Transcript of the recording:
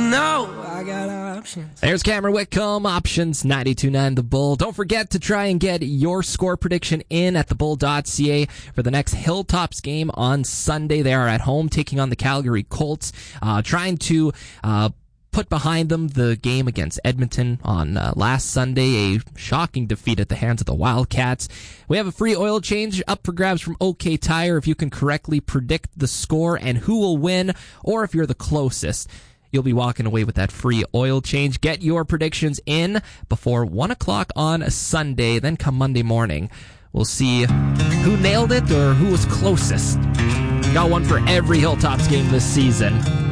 know I got options. There's Cameron Whitcomb, Options 92.9 The Bull. Don't forget to try and get your score prediction in at thebull.ca for the next Hilltops game on Sunday. They are at home taking on the Calgary Colts, trying to put behind them the game against Edmonton on last Sunday, a shocking defeat at the hands of the Wildcats. We have a free oil change up for grabs from OK Tire if you can correctly predict the score and who will win, or if you're the closest. You'll be walking away with that free oil change. Get your predictions in before 1 o'clock on Sunday. Then come Monday morning, we'll see who nailed it or who was closest. Got one for every Hilltops game this season.